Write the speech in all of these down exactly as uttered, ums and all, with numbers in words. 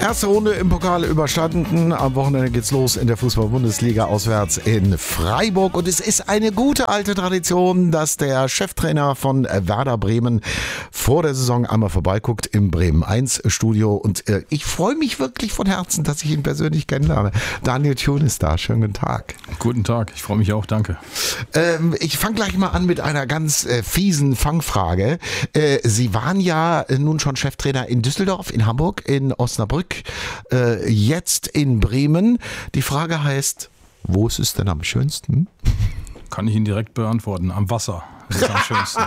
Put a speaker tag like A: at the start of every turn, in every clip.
A: Erste Runde im Pokal überstanden. Am Wochenende geht's los in der Fußball-Bundesliga auswärts in Freiburg. Und es ist eine gute alte Tradition, dass der Cheftrainer von Werder Bremen vor der Saison einmal vorbeiguckt im Bremen eins Studio. Und äh, ich freue mich wirklich von Herzen, dass ich ihn persönlich kennenlerne. Daniel Thune ist da. Schönen guten Tag.
B: Guten Tag. Ich freue mich auch. Danke.
A: Ähm, ich fange gleich mal an mit einer ganz äh, fiesen Fangfrage. Äh, Sie waren ja äh, nun schon Cheftrainer in Düsseldorf, in Hamburg, in Osnabrück. Äh, jetzt in Bremen. Die Frage heißt, wo ist es denn am schönsten?
B: Kann ich Ihnen direkt beantworten. Am Wasser. Das ist am schönsten.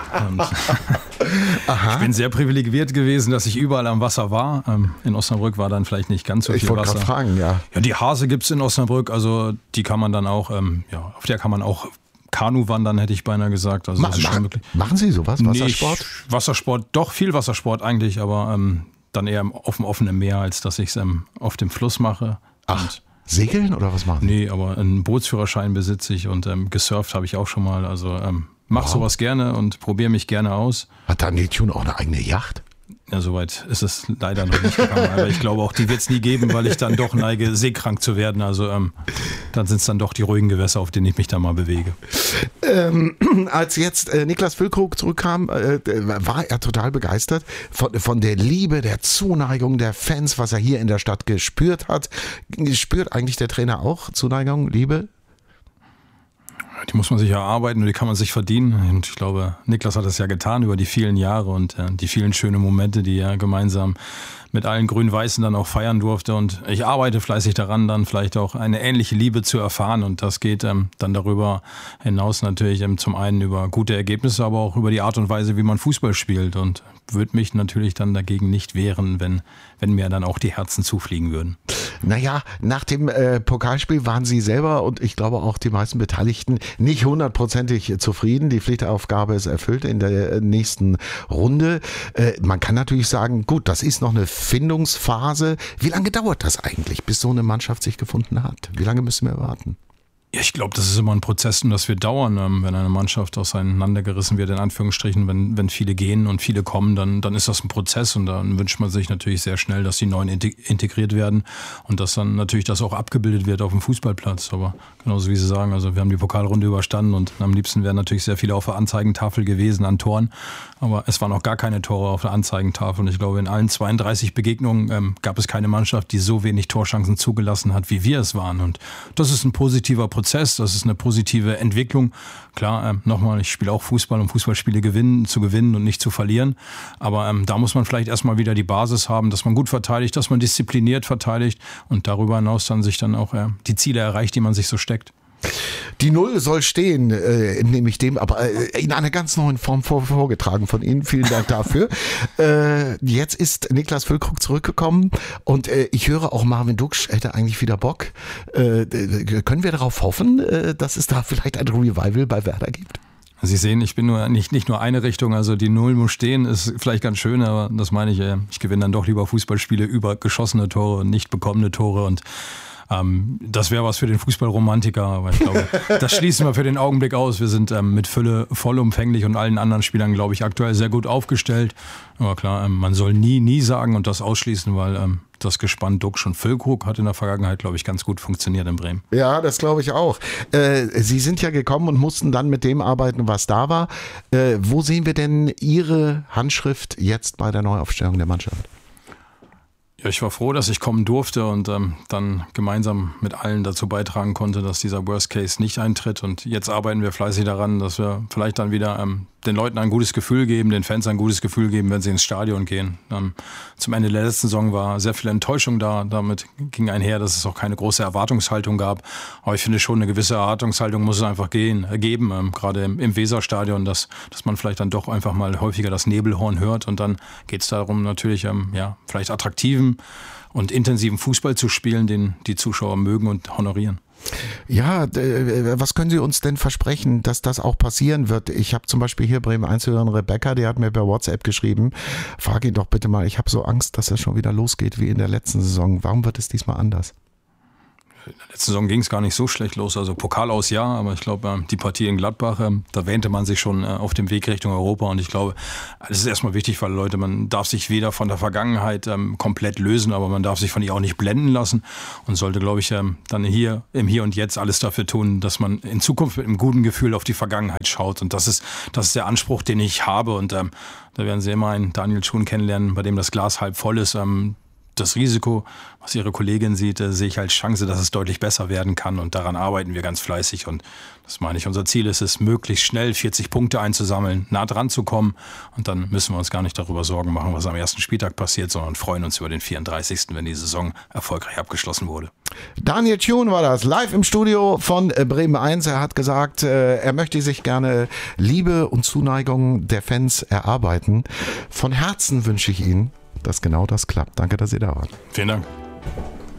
B: Ich bin sehr privilegiert gewesen, dass ich überall am Wasser war. In Osnabrück war dann vielleicht nicht ganz so viel
A: ich
B: Wasser.
A: Ich wollte gerade fragen, ja.
B: Ja, die Hase gibt es in Osnabrück. Also die kann man dann auch, ähm, ja, auf der kann man auch Kanu wandern, hätte ich beinahe gesagt. Also
A: Ma-
B: das ist schon wirklich
A: machen Sie sowas? Wassersport?
B: Nee, Wassersport, doch viel Wassersport eigentlich, aber ähm, dann eher auf dem offenen Meer, als dass ich es ähm, auf dem Fluss mache.
A: Ach,
B: und
A: segeln oder was machen Sie?
B: Nee, aber einen Bootsführerschein besitze ich und ähm, gesurft habe ich auch schon mal. Also ähm, mach wow. sowas gerne und probiere mich gerne aus.
A: Hat Daniel Thune auch eine eigene Yacht?
B: Ja, soweit ist es leider noch nicht gekommen. Aber ich glaube auch, die wird es nie geben, weil ich dann doch neige, seekrank zu werden. Also ähm, dann sind es dann doch die ruhigen Gewässer, auf denen ich mich da mal bewege.
A: Ähm, als jetzt äh, Niklas Füllkrug zurückkam, äh, war er total begeistert von, von der Liebe, der Zuneigung der Fans, was er hier in der Stadt gespürt hat. Spürt eigentlich der Trainer auch Zuneigung, Liebe?
B: Die muss man sich erarbeiten und die kann man sich verdienen. Und ich glaube, Niklas hat das ja getan über die vielen Jahre und äh, die vielen schönen Momente, die er gemeinsam mit allen Grün-Weißen dann auch feiern durfte. Und ich arbeite fleißig daran, dann vielleicht auch eine ähnliche Liebe zu erfahren. Und das geht ähm, dann darüber hinaus natürlich ähm, zum einen über gute Ergebnisse, aber auch über die Art und Weise, wie man Fußball spielt. Und würde mich natürlich dann dagegen nicht wehren, wenn, wenn mir dann auch die Herzen zufliegen würden.
A: Naja, nach dem äh, Pokalspiel waren Sie selber und ich glaube auch die meisten Beteiligten nicht hundertprozentig zufrieden. Die Pflichtaufgabe ist erfüllt in der nächsten Runde. Äh, man kann natürlich sagen, gut, das ist noch eine Findungsphase. Wie lange dauert das eigentlich, bis so eine Mannschaft sich gefunden hat? Wie lange müssen wir warten?
B: Ja, ich glaube, das ist immer ein Prozess und das wird dauern, wenn eine Mannschaft auseinandergerissen wird, in Anführungsstrichen, wenn, wenn viele gehen und viele kommen, dann, dann ist das ein Prozess und dann wünscht man sich natürlich sehr schnell, dass die Neuen integriert werden und dass dann natürlich das auch abgebildet wird auf dem Fußballplatz. Aber genauso wie Sie sagen, also wir haben die Pokalrunde überstanden und am liebsten wären natürlich sehr viele auf der Anzeigentafel gewesen an Toren, aber es waren auch gar keine Tore auf der Anzeigentafel und ich glaube, in allen zweiunddreißig Begegnungen ähm, gab es keine Mannschaft, die so wenig Torchancen zugelassen hat, wie wir es waren und das ist ein positiver Prozess. Das ist eine positive Entwicklung. Klar, ähm, nochmal, ich spiele auch Fußball, um Fußballspiele gewinnen, zu gewinnen und nicht zu verlieren. Aber ähm, da muss man vielleicht erstmal wieder die Basis haben, dass man gut verteidigt, dass man diszipliniert verteidigt und darüber hinaus dann sich dann auch äh, die Ziele erreicht, die man sich so steckt.
A: Die Null soll stehen, äh, nehme ich dem, aber äh, in einer ganz neuen Form vor, vorgetragen von Ihnen. Vielen Dank dafür. äh, jetzt ist Niklas Füllkrug zurückgekommen und äh, ich höre auch, Marvin Duksch hätte eigentlich wieder Bock. Äh, können wir darauf hoffen, äh, dass es da vielleicht ein Revival bei Werder gibt?
B: Sie sehen, ich bin nur nicht, nicht nur eine Richtung, also die Null muss stehen, ist vielleicht ganz schön, aber das meine ich, ich gewinne dann doch lieber Fußballspiele über geschossene Tore und nicht bekommene Tore und Ähm, das wäre was für den Fußballromantiker, aber ich glaube, das schließen wir für den Augenblick aus. Wir sind ähm, mit Fülle vollumfänglich und allen anderen Spielern, glaube ich, aktuell sehr gut aufgestellt. Aber klar, ähm, man soll nie, nie sagen und das ausschließen, weil ähm, das Gespann Duksch und Füllkrug hat in der Vergangenheit, glaube ich, ganz gut funktioniert in Bremen.
A: Ja, das glaube ich auch. Äh, Sie sind ja gekommen und mussten dann mit dem arbeiten, was da war. Äh, wo sehen wir denn Ihre Handschrift jetzt bei der Neuaufstellung der Mannschaft?
B: Ja, ich war froh, dass ich kommen durfte und ähm, dann gemeinsam mit allen dazu beitragen konnte, dass dieser Worst Case nicht eintritt. Und jetzt arbeiten wir fleißig daran, dass wir vielleicht dann wieder ähm, den Leuten ein gutes Gefühl geben, den Fans ein gutes Gefühl geben, wenn sie ins Stadion gehen. Ähm, zum Ende der letzten Saison war sehr viel Enttäuschung da. Damit ging einher, dass es auch keine große Erwartungshaltung gab. Aber ich finde schon, eine gewisse Erwartungshaltung muss es einfach gehen, äh, geben, ähm, gerade im, im Weserstadion, dass, dass man vielleicht dann doch einfach mal häufiger das Nebelhorn hört. Und dann geht es darum, natürlich ähm, ja, vielleicht attraktiven und intensiven Fußball zu spielen, den die Zuschauer mögen und honorieren.
A: Ja, was können Sie uns denn versprechen, dass das auch passieren wird? Ich habe zum Beispiel hier Bremen eins Hörerin Rebecca, die hat mir per WhatsApp geschrieben, frag ihn doch bitte mal, ich habe so Angst, dass es schon wieder losgeht wie in der letzten Saison. Warum wird es diesmal anders?
B: in der letzten Saison ging es gar nicht so schlecht los. Also Pokal aus ja, aber ich glaube, die Partie in Gladbach, da wähnte man sich schon auf dem Weg Richtung Europa. Und ich glaube, das ist erstmal wichtig, weil Leute, man darf sich weder von der Vergangenheit ähm, komplett lösen, aber man darf sich von ihr auch nicht blenden lassen und sollte, glaube ich, ähm, dann hier im Hier und Jetzt alles dafür tun, dass man in Zukunft mit einem guten Gefühl auf die Vergangenheit schaut. Und das ist, das ist der Anspruch, den ich habe. Und ähm, da werden Sie immer einen Daniel Thun kennenlernen, bei dem das Glas halb voll ist. Ähm, Das Risiko, was Ihre Kollegin sieht, äh, sehe ich als Chance, dass es deutlich besser werden kann. Und daran arbeiten wir ganz fleißig. Und das meine ich, unser Ziel ist es, möglichst schnell vierzig Punkte einzusammeln, nah dran zu kommen. Und dann müssen wir uns gar nicht darüber Sorgen machen, was am ersten Spieltag passiert, sondern freuen uns über den vierunddreißigsten, wenn die Saison erfolgreich abgeschlossen wurde.
A: Daniel Thun war das, live im Studio von Bremen eins. Er hat gesagt, er möchte sich gerne Liebe und Zuneigung der Fans erarbeiten. Von Herzen wünsche ich Ihnen, dass genau das klappt. Danke, dass Sie da waren.
B: Vielen Dank.